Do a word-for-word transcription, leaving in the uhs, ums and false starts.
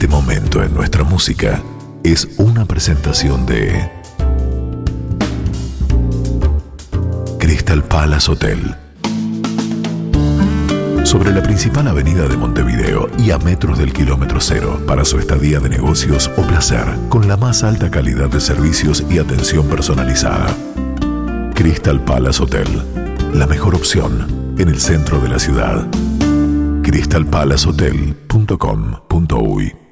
Este momento en nuestra música es una presentación de Crystal Palace Hotel. Sobre la principal avenida de Montevideo y a metros del kilómetro cero, para su estadía de negocios o placer, con la más alta calidad de servicios y atención personalizada. Crystal Palace Hotel, la mejor opción en el centro de la ciudad. crystal palace hotel punto com punto uy